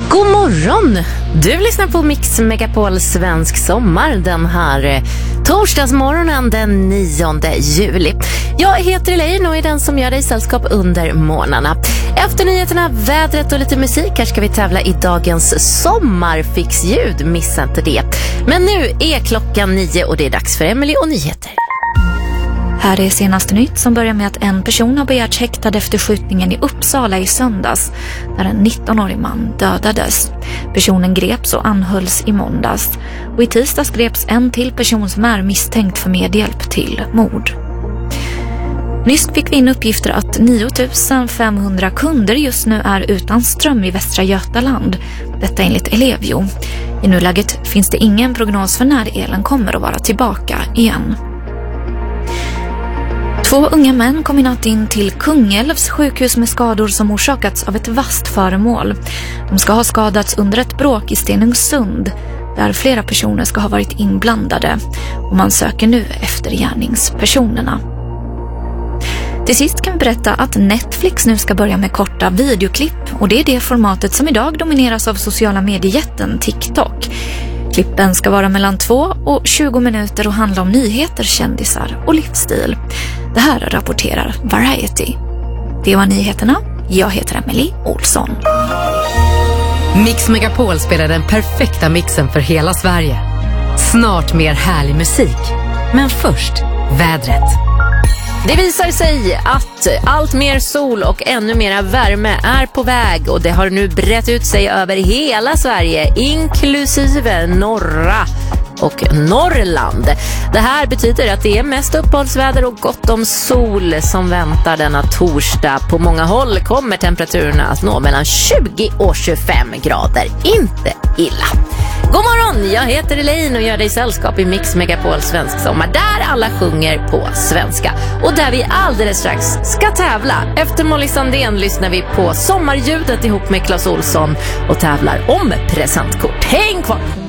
God morgon! Du lyssnar på Mix Megapol Svensk Sommar den här torsdagsmorgonen den 9 juli. Jag heter Elaine och är den som gör dig sällskap under morgnarna. Efter nyheterna, vädret och lite musik här ska vi tävla i dagens sommarfixljud. Missa inte det. Men nu är klockan 9 och det är dags för Emily och nyheter. Här är senaste nytt som börjar med att en person har begärts häktad efter skjutningen i Uppsala i söndags där en 19-årig man dödades. Personen greps och anhölls i måndags och i tisdags greps en till person som är misstänkt för medhjälp till mord. Nyss fick vi in uppgifter att 9500 kunder just nu är utan ström i Västra Götaland. Detta enligt Ellevio. I nuläget finns det ingen prognos för när elen kommer att vara tillbaka igen. 2 unga män kom i natt in till Kungälvs sjukhus med skador som orsakats av ett vasst föremål. De ska ha skadats under ett bråk i Stenungsund där flera personer ska ha varit inblandade och man söker nu efter gärningspersonerna. Till sist kan vi berätta att Netflix nu ska börja med korta videoklipp och det är det formatet som idag domineras av sociala mediejätten TikTok. Klippen ska vara mellan 2 och 20 minuter och handla om nyheter, kändisar och livsstil. Det här rapporterar Variety. Det var nyheterna. Jag heter Emily Olsson. Mix Megapol spelar den perfekta mixen för hela Sverige. Snart mer härlig musik. Men först, vädret. Det visar sig att allt mer sol och ännu mera värme är på väg och det har nu brett ut sig över hela Sverige, inklusive norra och Norrland. Det här betyder att det är mest uppehållsväder och gott om sol som väntar denna torsdag. På många håll kommer temperaturerna att nå mellan 20 och 25 grader. Inte illa. God morgon, jag heter Elaine och gör dig sällskap i Mix Megapol Svensk Sommar där alla sjunger på svenska. Och där vi alldeles strax ska tävla. Efter Molly Sandén lyssnar vi på sommarljudet ihop med Claes Olsson och tävlar om presentkort. Häng kvar!